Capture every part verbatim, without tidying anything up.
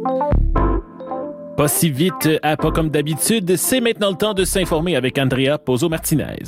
Pas si vite, à pas comme d'habitude, c'est maintenant le temps de s'informer avec Andrea Pozo-Martinez.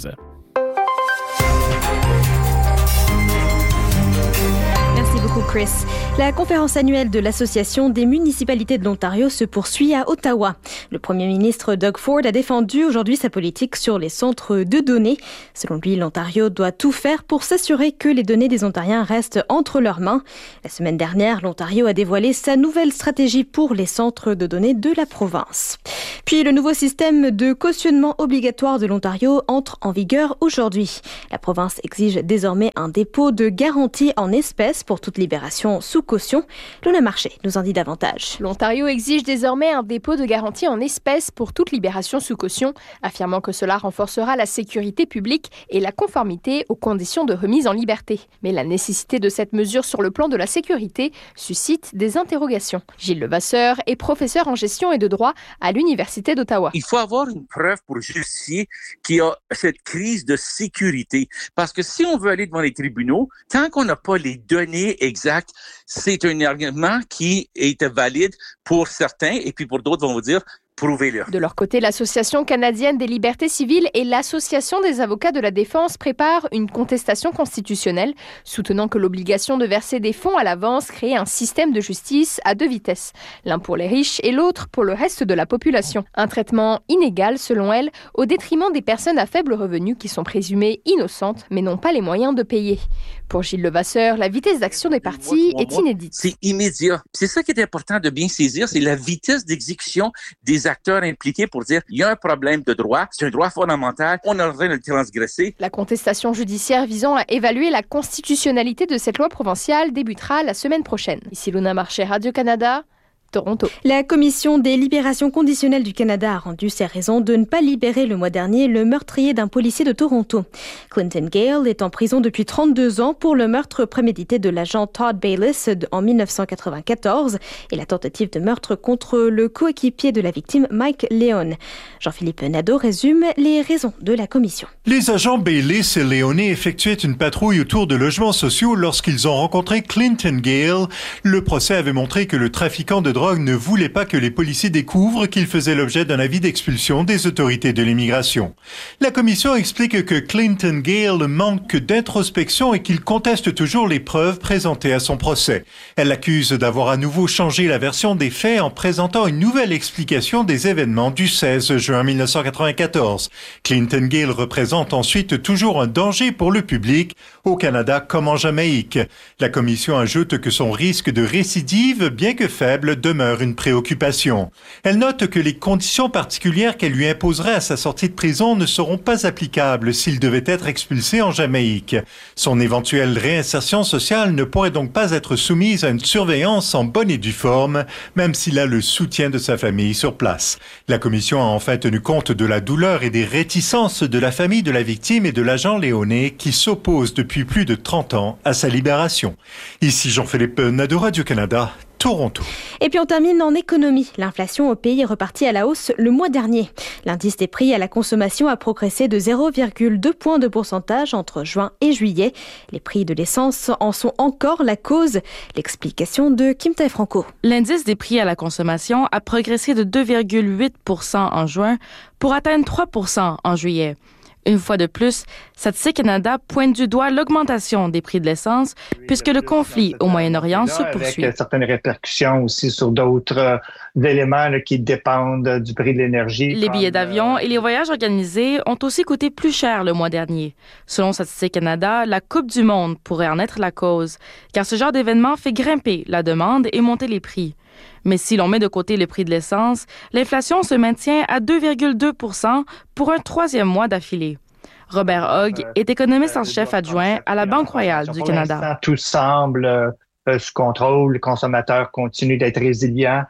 Chris. La conférence annuelle de l'Association des municipalités de l'Ontario se poursuit à Ottawa. Le premier ministre Doug Ford a défendu aujourd'hui sa politique sur les centres de données. Selon lui, l'Ontario doit tout faire pour s'assurer que les données des Ontariens restent entre leurs mains. La semaine dernière, l'Ontario a dévoilé sa nouvelle stratégie pour les centres de données de la province. Puis le nouveau système de cautionnement obligatoire de l'Ontario entre en vigueur aujourd'hui. La province exige désormais un dépôt de garantie en espèces pour toute libération sous caution. Luna Marché nous en dit davantage. L'Ontario exige désormais un dépôt de garantie en espèces pour toute libération sous caution, affirmant que cela renforcera la sécurité publique et la conformité aux conditions de remise en liberté. Mais la nécessité de cette mesure sur le plan de la sécurité suscite des interrogations. Gilles Levasseur est professeur en gestion et de droit à l'Université d'Ottawa. Il faut avoir une preuve pour justifier qu'il y a cette crise de sécurité. Parce que si on veut aller devant les tribunaux, tant qu'on n'a pas les données exactes, c'est un argument qui est valide pour certains et puis pour d'autres vont vous dire prouvez-le. De leur côté, l'Association canadienne des libertés civiles et l'Association des avocats de la défense préparent une contestation constitutionnelle, soutenant que l'obligation de verser des fonds à l'avance crée un système de justice à deux vitesses, l'un pour les riches et l'autre pour le reste de la population. Un traitement inégal, selon elle, au détriment des personnes à faible revenu qui sont présumées innocentes mais n'ont pas les moyens de payer. Pour Gilles Levasseur, la vitesse d'action des partis est inédite. C'est immédiat. C'est ça qui est important de bien saisir, c'est la vitesse d'exécution des acteurs impliqués pour dire il y a un problème de droit, c'est un droit fondamental, on est en train de le transgresser. La contestation judiciaire visant à évaluer la constitutionnalité de cette loi provinciale débutera la semaine prochaine. Ici Luna Marché, Radio-Canada, Toronto. La Commission des libérations conditionnelles du Canada a rendu ses raisons de ne pas libérer le mois dernier le meurtrier d'un policier de Toronto. Clinton Gale est en prison depuis trente-deux ans pour le meurtre prémédité de l'agent Todd Bayliss en dix-neuf cent quatre-vingt-quatorze et la tentative de meurtre contre le coéquipier de la victime Mike Leone. Jean-Philippe Nadeau résume les raisons de la commission. Les agents Bayliss et Leone effectuaient une patrouille autour de logements sociaux lorsqu'ils ont rencontré Clinton Gale. Le procès avait montré que le trafiquant de drogue ne voulait pas que les policiers découvrent qu'il faisait l'objet d'un avis d'expulsion des autorités de l'immigration. La commission explique que Clinton Gale manque d'introspection et qu'il conteste toujours les preuves présentées à son procès. Elle l'accuse d'avoir à nouveau changé la version des faits en présentant une nouvelle explication des événements du seize juin dix-neuf cent quatre-vingt-quatorze. Clinton Gale représente ensuite toujours un danger pour le public, au Canada comme en Jamaïque. La commission ajoute que son risque de récidive, bien que faible, demeure une préoccupation. Elle note que les conditions particulières qu'elle lui imposerait à sa sortie de prison ne seront pas applicables s'il devait être expulsé en Jamaïque. Son éventuelle réinsertion sociale ne pourrait donc pas être soumise à une surveillance en bonne et due forme, même s'il a le soutien de sa famille sur place. La commission a enfin tenu compte de la douleur et des réticences de la famille de la victime et de l'agent Léoné qui s'oppose depuis plus de trente ans à sa libération. Ici Jean-Philippe Nadeau, Radio-Canada, Toronto. Et puis on termine en économie. L'inflation au pays est repartie à la hausse le mois dernier. L'indice des prix à la consommation a progressé de zéro virgule deux points de pourcentage entre juin et juillet. Les prix de l'essence en sont encore la cause. L'explication de Kim Tae-Franco. L'indice des prix à la consommation a progressé de deux virgule huit pour cent en juin pour atteindre trois pour cent en juillet. Une fois de plus, Statistique Canada pointe du doigt l'augmentation des prix de l'essence puisque le conflit au Moyen-Orient se poursuit. Avec certaines répercussions aussi sur d'autres euh, éléments là, qui dépendent du prix de l'énergie. Les billets d'avion et les voyages organisés ont aussi coûté plus cher le mois dernier. Selon Statistique Canada, la Coupe du monde pourrait en être la cause, car ce genre d'événement fait grimper la demande et monter les prix. Mais si l'on met de côté le prix de l'essence, l'inflation se maintient à deux virgule deux pour cent pour un troisième mois d'affilée. Robert Hogg est économiste en chef adjoint à la Banque royale du Canada. Tout semble euh, sous contrôle, le consommateur continue d'être résilient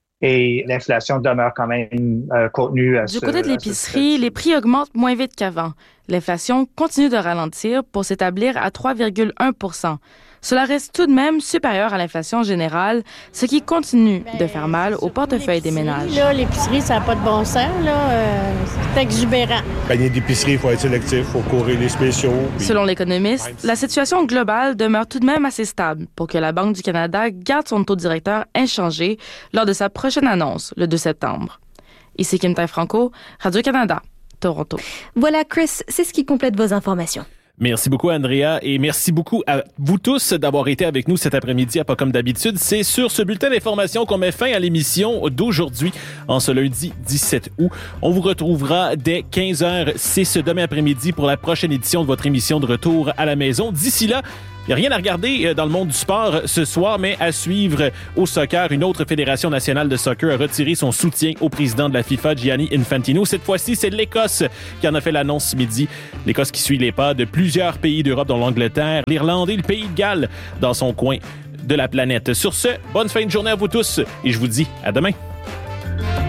et l'inflation demeure quand même euh, contenue. À du ce, côté de l'épicerie, les prix augmentent moins vite qu'avant. L'inflation continue de ralentir pour s'établir à trois virgule un pour cent. Cela reste tout de même supérieur à l'inflation générale, ce qui continue de faire mal au portefeuille des ménages. Là, l'épicerie, ça n'a pas de bon sens. Là, euh, c'est exubérant. Panier d'épicerie, il faut être sélectif, il faut courir les spéciaux. Puis... Selon l'économiste, la situation globale demeure tout de même assez stable pour que la Banque du Canada garde son taux directeur inchangé lors de sa prochaine annonce, le deux septembre. Ici Kim Tai-Franco, Radio-Canada, Toronto. Voilà, Chris, c'est ce qui complète vos informations. Merci beaucoup, Andrea, et merci beaucoup à vous tous d'avoir été avec nous cet après-midi à Pas comme d'habitude. C'est sur ce bulletin d'information qu'on met fin à l'émission d'aujourd'hui, en ce lundi dix-sept août. On vous retrouvera dès quinze heures six demain après-midi pour la prochaine édition de votre émission de Retour à la maison. D'ici là, il n'y a rien à regarder dans le monde du sport ce soir, mais à suivre au soccer, une autre fédération nationale de soccer a retiré son soutien au président de la FIFA, Gianni Infantino. Cette fois-ci, c'est l'Écosse qui en a fait l'annonce ce midi. L'Écosse qui suit les pas de plusieurs pays d'Europe, dont l'Angleterre, l'Irlande et le Pays de Galles dans son coin de la planète. Sur ce, bonne fin de journée à vous tous et je vous dis à demain.